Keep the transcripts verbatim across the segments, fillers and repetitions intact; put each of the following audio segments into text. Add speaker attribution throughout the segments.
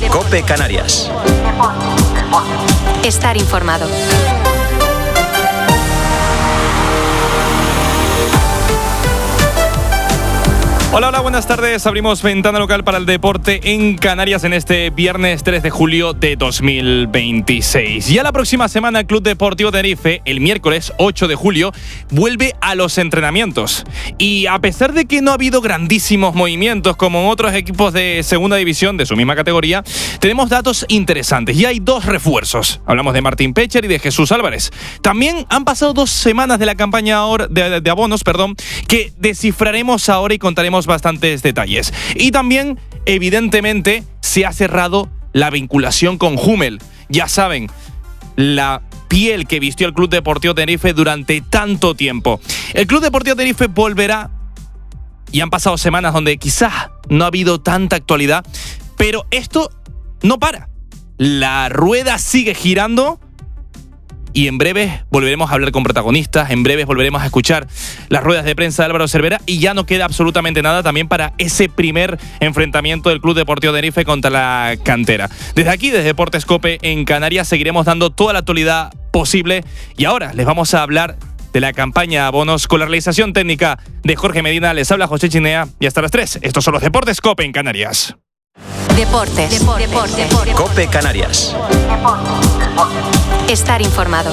Speaker 1: COPE Canarias.
Speaker 2: Estar informado.
Speaker 3: Hola, hola, buenas tardes. Abrimos ventana local para el deporte en Canarias en este viernes tres de julio de dos mil veintiséis. Ya la próxima semana el Club Deportivo Tenerife, el miércoles ocho de julio, vuelve a los entrenamientos. Y a pesar de que no ha habido grandísimos movimientos como en otros equipos de segunda división de su misma categoría, tenemos datos interesantes. Y hay dos refuerzos. Hablamos de Martín Pecher y de Jesús Álvarez. También han pasado dos semanas de la campaña de, de abonos, perdón, que descifraremos ahora y contaremos bastantes detalles. Y también, evidentemente, se ha cerrado la vinculación con Hummel. Ya saben, la piel que vistió el Club Deportivo Tenerife durante tanto tiempo. El Club Deportivo Tenerife volverá, y han pasado semanas donde quizás no ha habido tanta actualidad, pero esto no para. La rueda sigue girando. Y en breve volveremos a hablar con protagonistas, en breve volveremos a escuchar las ruedas de prensa de Álvaro Cervera y ya no queda absolutamente nada también para ese primer enfrentamiento del Club Deportivo Tenerife contra la cantera. Desde aquí, desde Deportes COPE en Canarias, seguiremos dando toda la actualidad posible y ahora les vamos a hablar de la campaña abonos con la realización técnica de Jorge Medina. Les habla José Chinea y hasta las tres. Estos son los Deportes COPE en Canarias.
Speaker 2: Deportes. Deportes. Deportes.
Speaker 1: COPE Canarias.
Speaker 2: Estar informado.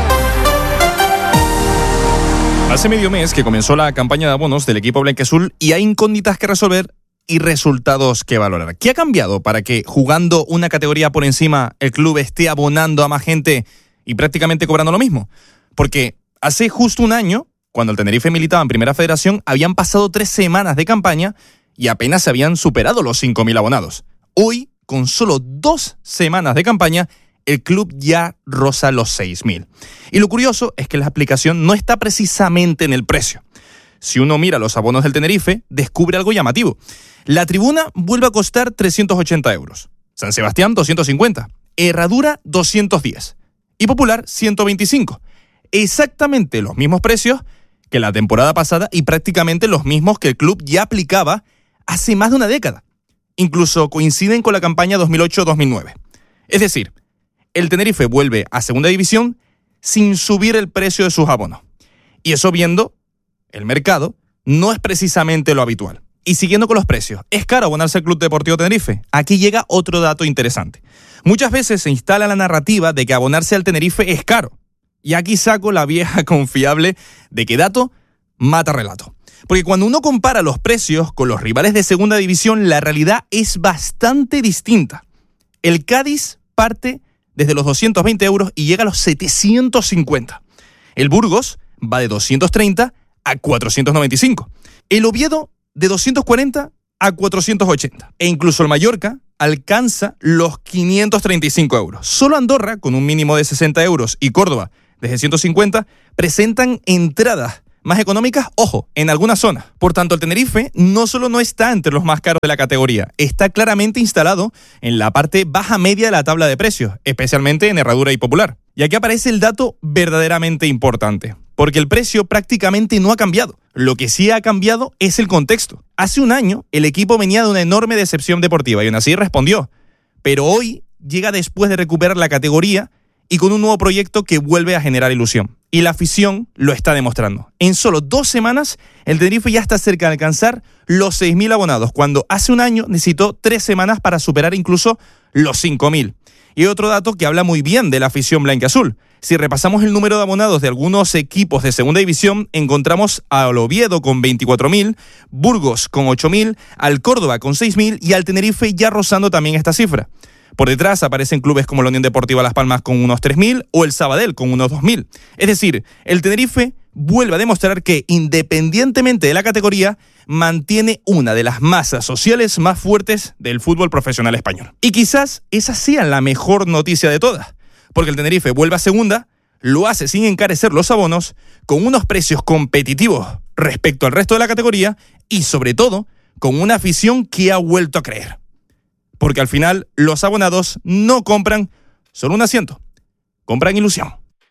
Speaker 3: Hace medio mes que comenzó la campaña de abonos del equipo blanquiazul y hay incógnitas que resolver y resultados que valorar. ¿Qué ha cambiado para que jugando una categoría por encima el club esté abonando a más gente y prácticamente cobrando lo mismo? Porque hace justo un año, cuando el Tenerife militaba en Primera Federación, habían pasado tres semanas de campaña y apenas se habían superado los cinco mil abonados. Hoy, con solo dos semanas de campaña, el club ya roza los seis mil. Y lo curioso es que la explicación no está precisamente en el precio. Si uno mira los abonos del Tenerife, descubre algo llamativo. La tribuna vuelve a costar trescientos ochenta euros. San Sebastián, doscientos cincuenta. Herradura, doscientos diez. Y Popular, ciento veinticinco. Exactamente los mismos precios que la temporada pasada y prácticamente los mismos que el club ya aplicaba hace más de una década. Incluso coinciden con la campaña dos mil ocho dos mil nueve. Es decir, el Tenerife vuelve a segunda división sin subir el precio de sus abonos. Y eso, viendo el mercado, no es precisamente lo habitual. Y siguiendo con los precios, ¿es caro abonarse al Club Deportivo Tenerife? Aquí llega otro dato interesante. Muchas veces se instala la narrativa de que abonarse al Tenerife es caro. Y aquí saco la vieja confiable de que dato mata relato. Porque cuando uno compara los precios con los rivales de segunda división, la realidad es bastante distinta. El Cádiz parte desde los doscientos veinte euros y llega a los setecientos cincuenta. El Burgos va de doscientos treinta a cuatrocientos noventa y cinco. El Oviedo de doscientos cuarenta a cuatrocientos ochenta. E incluso el Mallorca alcanza los quinientos treinta y cinco euros. Solo Andorra, con un mínimo de sesenta euros, y Córdoba, desde ciento cincuenta, presentan entradas más económicas, ojo, en algunas zonas. Por tanto, el Tenerife no solo no está entre los más caros de la categoría, está claramente instalado en la parte baja media de la tabla de precios, especialmente en Herradura y Popular. Y aquí aparece el dato verdaderamente importante, porque el precio prácticamente no ha cambiado. Lo que sí ha cambiado es el contexto. Hace un año, el equipo venía de una enorme decepción deportiva y aún así respondió. Pero hoy llega después de recuperar la categoría y con un nuevo proyecto que vuelve a generar ilusión. Y la afición lo está demostrando. En solo dos semanas, el Tenerife ya está cerca de alcanzar los seis mil abonados, cuando hace un año necesitó tres semanas para superar incluso los cinco mil. Y otro dato que habla muy bien de la afición blanquiazul. Si repasamos el número de abonados de algunos equipos de segunda división, encontramos al Oviedo con veinticuatro mil, Burgos con ocho mil, al Córdoba con seis mil y al Tenerife ya rozando también esta cifra. Por detrás aparecen clubes como la Unión Deportiva Las Palmas con unos tres mil o el Sabadell con unos dos mil. Es decir, el Tenerife vuelve a demostrar que, independientemente de la categoría, mantiene una de las masas sociales más fuertes del fútbol profesional español. Y quizás esa sea la mejor noticia de todas, porque el Tenerife vuelve a segunda, lo hace sin encarecer los abonos, con unos precios competitivos respecto al resto de la categoría y, sobre todo, con una afición que ha vuelto a creer. Porque al final los abonados no compran solo un asiento, compran ilusión.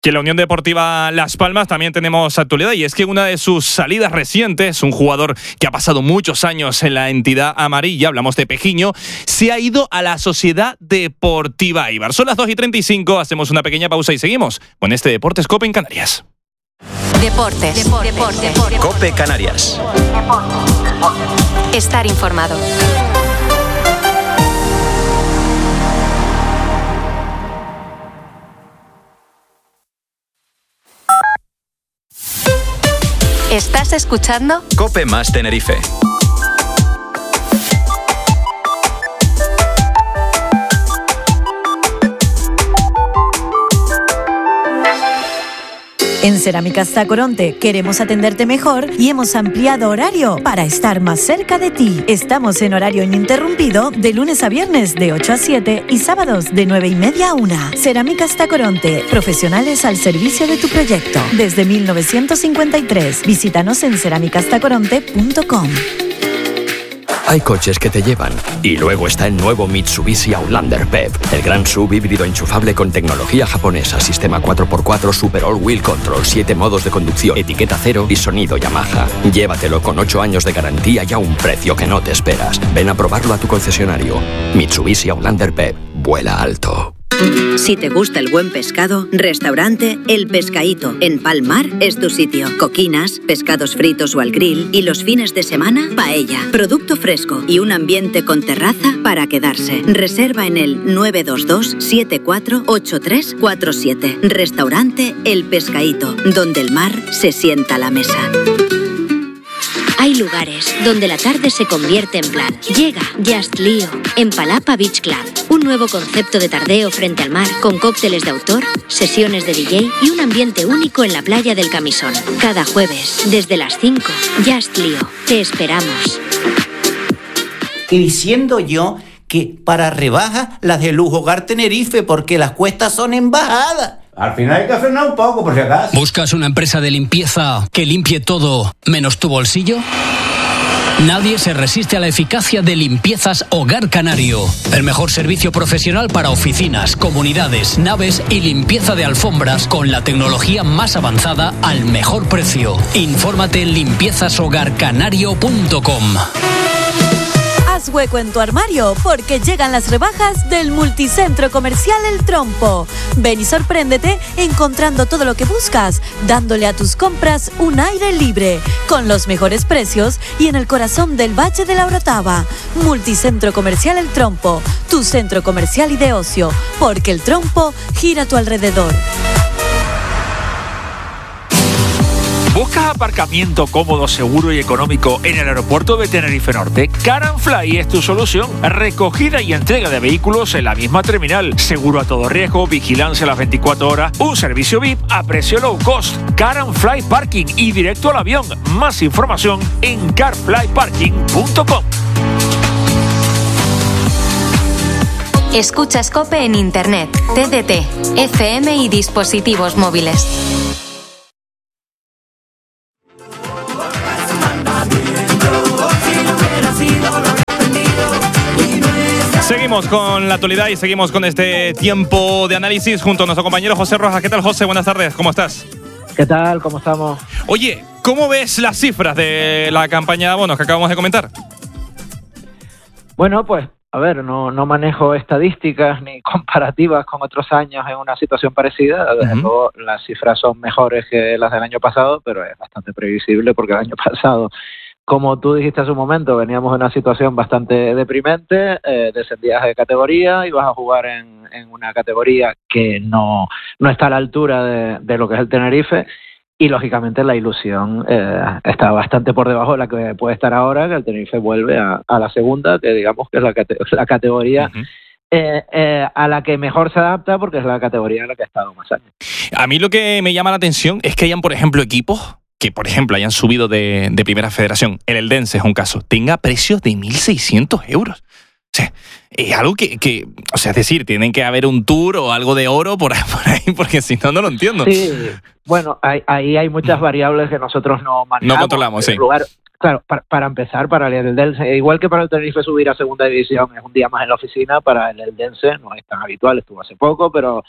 Speaker 3: Que en la Unión Deportiva Las Palmas también tenemos actualidad, y es que una de sus salidas recientes, un jugador que ha pasado muchos años en la entidad amarilla, hablamos de Pejiño, se ha ido a la Sociedad Deportiva Eibar. Son las dos y treinta y cinco, hacemos una pequeña pausa y seguimos con este Deportes COPE en Canarias.
Speaker 2: Deportes. Deportes. Deportes. Deportes.
Speaker 1: COPE Canarias.
Speaker 2: Estar informado. ¿Estás escuchando?
Speaker 1: COPE más Tenerife.
Speaker 4: En Cerámicas Tacoronte queremos atenderte mejor y hemos ampliado horario para estar más cerca de ti. Estamos en horario ininterrumpido de lunes a viernes de ocho a siete y sábados de nueve y media a una. Cerámicas Tacoronte, profesionales al servicio de tu proyecto. Desde mil novecientos cincuenta y tres, visítanos en cerámicas tacoronte punto com.
Speaker 5: Hay coches que te llevan. Y luego está el nuevo Mitsubishi Outlander P E V, el gran S U V híbrido enchufable con tecnología japonesa, sistema cuatro por cuatro Super All Wheel Control, siete modos de conducción, etiqueta cero y sonido Yamaha. Llévatelo con ocho años de garantía y a un precio que no te esperas. Ven a probarlo a tu concesionario. Mitsubishi Outlander P E V. Vuela alto.
Speaker 6: Si te gusta el buen pescado, restaurante El Pescaíto en Palmar es tu sitio. Coquinas, pescados fritos o al grill y los fines de semana, paella. Producto fresco y un ambiente con terraza para quedarse. Reserva en el nueve dos dos siete cuatro ocho tres cuatro siete. Restaurante El Pescaíto, donde el mar se sienta a la mesa.
Speaker 7: Hay lugares donde la tarde se convierte en plan. Llega Just Lío en Palapa Beach Club. Un nuevo concepto de tardeo frente al mar con cócteles de autor, sesiones de D J y un ambiente único en la playa del Camisón. Cada jueves, desde las cinco, Just Lío. Te esperamos.
Speaker 8: Y diciendo yo que para rebajas las de Lujo Hogar Tenerife porque las cuestas son en bajada.
Speaker 9: Al final hay que frenar un poco, por si acaso.
Speaker 10: ¿Buscas una empresa de limpieza que limpie todo menos tu bolsillo? Nadie se resiste a la eficacia de Limpiezas Hogar Canario. El mejor servicio profesional para oficinas, comunidades, naves y limpieza de alfombras con la tecnología más avanzada al mejor precio. Infórmate en limpiezas hogar canario punto com.
Speaker 4: Haz hueco en tu armario porque llegan las rebajas del Multicentro Comercial El Trompo. Ven y sorpréndete encontrando todo lo que buscas, dándole a tus compras un aire libre, con los mejores precios y en el corazón del Valle de la Orotava. Multicentro Comercial El Trompo, tu centro comercial y de ocio, porque el trompo gira a tu alrededor.
Speaker 11: ¿Buscas aparcamiento cómodo, seguro y económico en el aeropuerto de Tenerife Norte? Car and Fly es tu solución. Recogida y entrega de vehículos en la misma terminal. Seguro a todo riesgo, vigilancia a las veinticuatro horas, un servicio V I P a precio low cost. Car and Fly Parking y directo al avión. Más información en car fly parking punto com.
Speaker 2: Escuchas COPE en Internet, T D T, F M y dispositivos móviles.
Speaker 3: Seguimos con la actualidad y seguimos con este tiempo de análisis junto a nuestro compañero José Rojas. ¿Qué tal, José? Buenas tardes, ¿cómo estás?
Speaker 12: ¿Qué tal? ¿Cómo estamos?
Speaker 3: Oye, ¿cómo ves las cifras de la campaña de abonos que acabamos de comentar?
Speaker 12: Bueno, pues, a ver, no, no manejo estadísticas ni comparativas con otros años en una situación parecida. Desde luego, uh-huh. Las cifras son mejores que las del año pasado, pero es bastante previsible porque el año pasado, como tú dijiste hace un momento, veníamos en una situación bastante deprimente, eh, descendías de categoría, ibas a jugar en, en una categoría que no, no está a la altura de, de lo que es el Tenerife, y lógicamente la ilusión eh, está bastante por debajo de la que puede estar ahora, que el Tenerife vuelve a, a la segunda, que digamos que es la, cate- la categoría uh-huh. eh, eh, a la que mejor se adapta, porque es la categoría en la que ha estado más años.
Speaker 3: A mí lo que me llama la atención es que hayan, por ejemplo, equipos que, por ejemplo, hayan subido de, de primera federación. El Eldense es un caso. Tenga precios de mil seiscientos euros. O sea, es algo que, que, o sea, es decir, tienen que haber un tour o algo de oro por ahí, por ahí porque si no, no lo entiendo.
Speaker 12: Sí, bueno, ahí, ahí hay muchas variables que nosotros no manejamos.
Speaker 3: No controlamos, sí.
Speaker 12: Lugar, claro, para, para empezar, para el Eldense, igual que para el Tenerife subir a segunda división es un día más en la oficina, para el Eldense no es tan habitual, estuvo hace poco, pero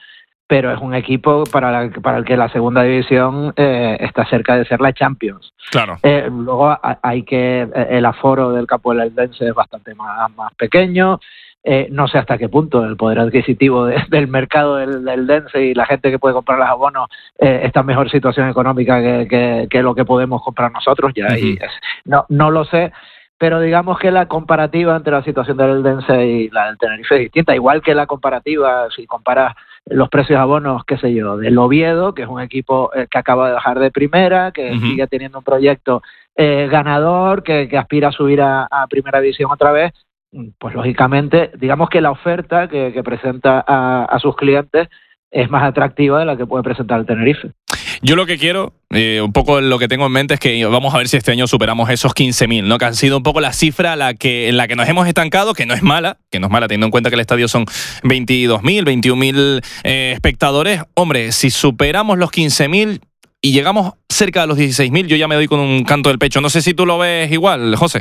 Speaker 12: pero es un equipo para, la, para el que la segunda división eh, está cerca de ser la Champions.
Speaker 3: Claro.
Speaker 12: Eh, luego hay que el aforo del campo del Eldense es bastante más, más pequeño. Eh, no sé hasta qué punto el poder adquisitivo de, del mercado del, del Eldense y la gente que puede comprar los abonos eh, está en mejor situación económica que, que, que lo que podemos comprar nosotros. Ya uh-huh. y es, no, no lo sé. Pero digamos que la comparativa entre la situación del Eldense y la del Tenerife es distinta, igual que la comparativa, si comparas los precios de abonos, qué sé yo, del Oviedo, que es un equipo eh, que acaba de bajar de primera, que uh-huh. sigue teniendo un proyecto eh, ganador, que, que aspira a subir a, a primera división otra vez, pues lógicamente, digamos que la oferta que, que presenta a, a sus clientes es más atractiva de la que puede presentar el Tenerife.
Speaker 3: Yo lo que quiero, eh, un poco lo que tengo en mente es que vamos a ver si este año superamos esos quince mil, ¿no? Que han sido un poco la cifra la que, en la que nos hemos estancado, que no es mala, que no es mala teniendo en cuenta que el estadio son veintidós mil, veintiún mil eh, espectadores. Hombre, si superamos los quince mil y llegamos cerca de los dieciséis mil, yo ya me doy con un canto del pecho. No sé si tú lo ves igual, José.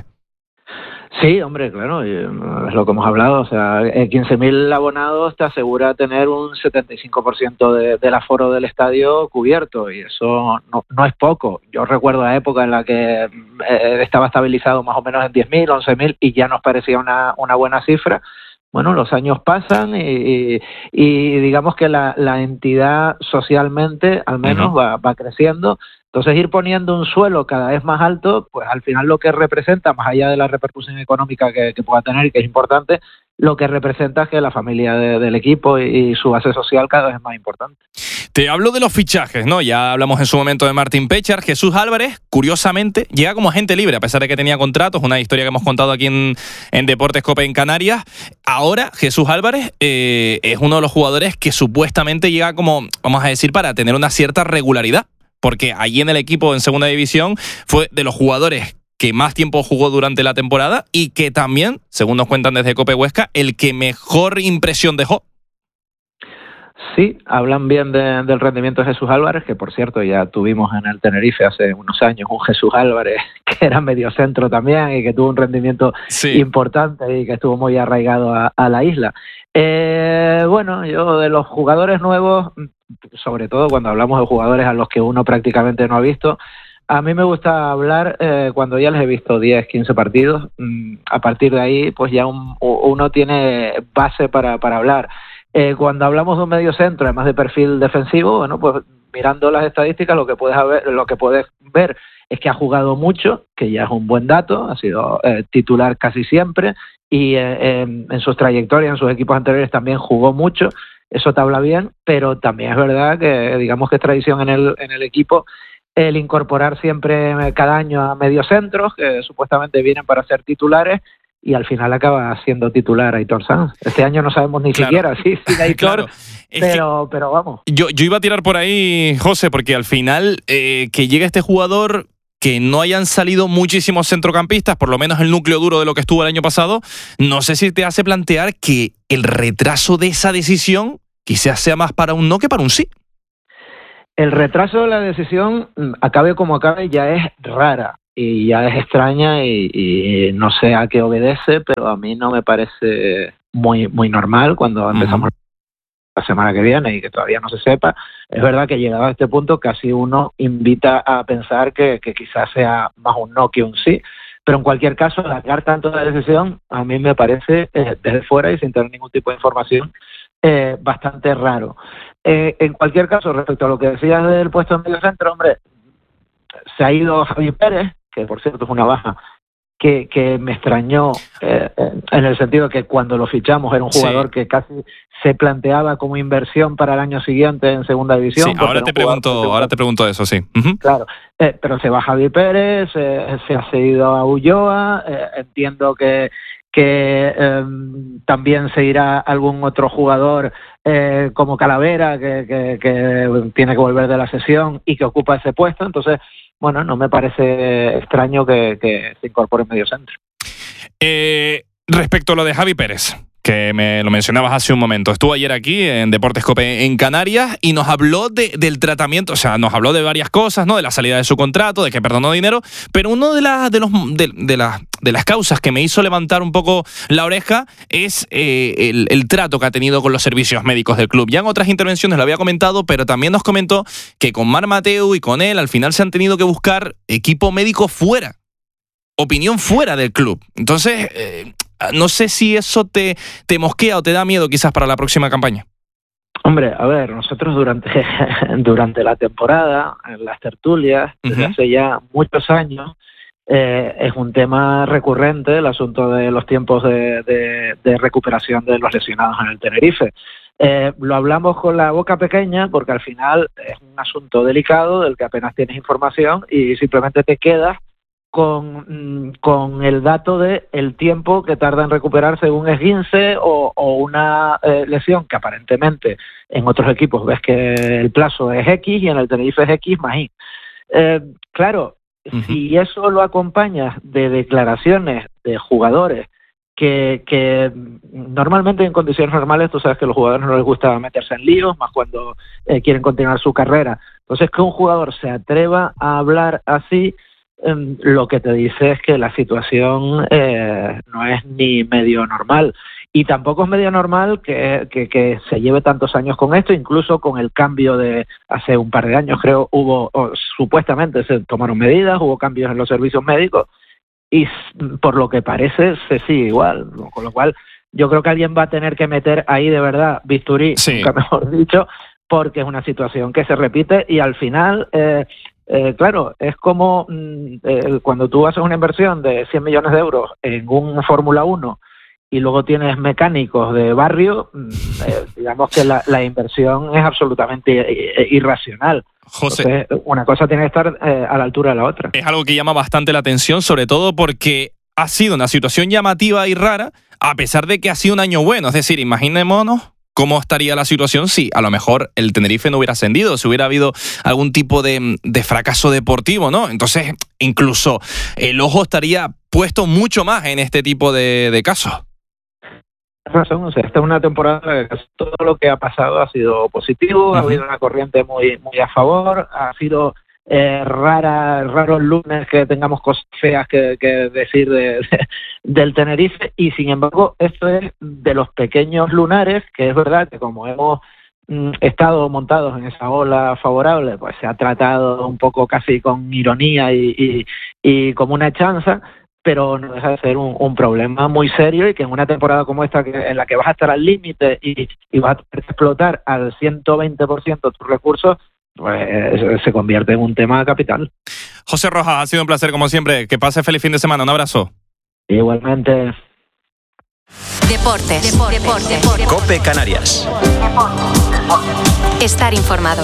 Speaker 12: Sí, hombre, claro, es lo que hemos hablado, o sea, quince mil abonados te asegura tener un setenta y cinco por ciento de, del aforo del estadio cubierto y eso no, no es poco. Yo recuerdo la época en la que eh, estaba estabilizado más o menos en diez mil, once mil y ya nos parecía una, una buena cifra. Bueno, los años pasan y, y, y digamos que la, la entidad socialmente al menos uh-huh. va, va creciendo. Entonces ir poniendo un suelo cada vez más alto, pues al final lo que representa, más allá de la repercusión económica que, que pueda tener y que es importante, lo que representa es que la familia de, del equipo y, y su base social cada vez es más importante.
Speaker 3: Te hablo de los fichajes, ¿no? Ya hablamos en su momento de Martín Péchar. Jesús Álvarez, curiosamente, llega como agente libre, a pesar de que tenía contratos, una historia que hemos contado aquí en, en Deportes Cope en Canarias. Ahora, Jesús Álvarez eh, es uno de los jugadores que supuestamente llega como, vamos a decir, para tener una cierta regularidad. Porque allí en el equipo en segunda división fue de los jugadores que más tiempo jugó durante la temporada y que también, según nos cuentan desde Cope Huesca, el que mejor impresión dejó.
Speaker 12: Sí, hablan bien de, del rendimiento de Jesús Álvarez, que por cierto ya tuvimos en el Tenerife hace unos años un Jesús Álvarez que era mediocentro también y que tuvo un rendimiento sí. importante y que estuvo muy arraigado a, a la isla. Eh, bueno, yo de los jugadores nuevos, sobre todo cuando hablamos de jugadores a los que uno prácticamente no ha visto, a mí me gusta hablar eh, cuando ya les he visto diez, quince partidos. A partir de ahí, pues ya un, uno tiene base para, para hablar. Eh, cuando hablamos de un medio centro, además de perfil defensivo, bueno, pues mirando las estadísticas, lo que puedes ver, lo que puedes ver es que ha jugado mucho, que ya es un buen dato, ha sido eh, titular casi siempre y eh, en, en sus trayectorias, en sus equipos anteriores también jugó mucho. Eso te habla bien, pero también es verdad que digamos que es tradición en el, en el equipo el incorporar siempre cada año a mediocentros que supuestamente vienen para ser titulares y al final acaba siendo titular Aitor Sanz. Este año no sabemos ni claro. siquiera si sí, sí, Aitor, claro. pero, pero vamos.
Speaker 3: Yo, yo iba a tirar por ahí, José, porque al final eh, que llegue este jugador, que no hayan salido muchísimos centrocampistas, por lo menos el núcleo duro de lo que estuvo el año pasado, no sé si te hace plantear que el retraso de esa decisión quizás sea más para un no que para un sí.
Speaker 12: El retraso de la decisión, acabe como acabe, ya es rara y ya es extraña y, y no sé a qué obedece, pero a mí no me parece muy, muy normal cuando empezamos uh-huh. la semana que viene y que todavía no se sepa. Es verdad que llegado a este punto casi uno invita a pensar que, que quizás sea más un no que un sí, pero en cualquier caso alargar tanto la decisión a mí me parece eh, desde fuera y sin tener ningún tipo de información eh, bastante raro. Eh, en cualquier caso, respecto a lo que decías del puesto en medio centro, hombre, se ha ido Javi Pérez, que por cierto es una baja que, que me extrañó eh, en el sentido que cuando lo fichamos era un jugador sí. que casi se planteaba como inversión para el año siguiente en segunda división.
Speaker 3: Sí, ahora te pregunto, ahora te pregunto eso, sí. Uh-huh.
Speaker 12: Claro, eh, pero se va Javi Pérez, eh, se ha cedido a Ulloa, eh, entiendo que que eh, también se irá algún otro jugador eh, como Calavera que, que, que tiene que volver de la sesión y que ocupa ese puesto, entonces bueno, no me parece extraño que, que se incorpore en medio centro.
Speaker 3: Eh, respecto a lo de Javi Pérez, que me lo mencionabas hace un momento. Estuvo ayer aquí en Deportes COPE en Canarias y nos habló de, del tratamiento, o sea, nos habló de varias cosas, ¿no? De la salida de su contrato, de que perdonó dinero, pero uno de, la, de, los, de, de, la, de las causas que me hizo levantar un poco la oreja es eh, el, el trato que ha tenido con los servicios médicos del club. Ya en otras intervenciones lo había comentado, pero también nos comentó que con Marc Mateu y con él al final se han tenido que buscar equipo médico fuera, opinión fuera del club. Entonces, eh, no sé si eso te, te mosquea o te da miedo quizás para la próxima campaña.
Speaker 12: Hombre, a ver, nosotros durante, durante la temporada, en las tertulias, desde uh-huh. hace ya muchos años, eh, es un tema recurrente el asunto de los tiempos de, de, de recuperación de los lesionados en el Tenerife. Eh, lo hablamos con la boca pequeña porque al final es un asunto delicado del que apenas tienes información y simplemente te quedas con, con el dato de el tiempo que tarda en recuperarse un esguince o, o una eh, lesión que aparentemente en otros equipos ves que el plazo es X y en el Tenerife es X más Y. Eh, claro, uh-huh. si eso lo acompañas de declaraciones de jugadores que, que normalmente en condiciones normales, tú sabes que a los jugadores no les gusta meterse en líos, más cuando eh, quieren continuar su carrera. Entonces, que un jugador se atreva a hablar así, eh, lo que te dice es que la situación eh, no es ni medio normal. Y tampoco es medio normal que, que, que se lleve tantos años con esto, incluso con el cambio de hace un par de años, creo, hubo, o, supuestamente se tomaron medidas, hubo cambios en los servicios médicos, y por lo que parece se sigue igual, ¿no? Con lo cual yo creo que alguien va a tener que meter ahí de verdad bisturí, sí. nunca mejor dicho, porque es una situación que se repite y al final, eh, eh, claro, es como eh, cuando tú haces una inversión de cien millones de euros en un Fórmula uno y luego tienes mecánicos de barrio, eh, digamos que la, la inversión es absolutamente irracional.
Speaker 3: José,
Speaker 12: entonces, una cosa tiene que estar eh, a la altura de la otra.
Speaker 3: Es algo que llama bastante la atención, sobre todo porque ha sido una situación llamativa y rara, a pesar de que ha sido un año bueno. Es decir, imaginémonos cómo estaría la situación si a lo mejor el Tenerife no hubiera ascendido, si hubiera habido algún tipo de, de fracaso deportivo, ¿no? Entonces, incluso el ojo estaría puesto mucho más en este tipo de, de casos.
Speaker 12: Razón, o sea, esta es una temporada que todo lo que ha pasado ha sido positivo, uh-huh. ha habido una corriente muy muy a favor, ha sido eh, rara, raros lunes que tengamos cosas feas que, que decir de, de, del Tenerife, y sin embargo esto es de los pequeños lunares, que es verdad que como hemos mm, estado montados en esa ola favorable, pues se ha tratado un poco casi con ironía y, y, y como una chanza, pero no deja de ser un, un problema muy serio y que en una temporada como esta que, en la que vas a estar al límite y, y vas a tener que explotar al ciento veinte por ciento tus recursos, pues se convierte en un tema capital.
Speaker 3: José Rojas, ha sido un placer como siempre. Que pase feliz fin de semana. Un abrazo.
Speaker 12: Igualmente.
Speaker 2: Deportes. Deportes. Deportes. Deportes.
Speaker 1: COPE Canarias.
Speaker 2: Estar informado.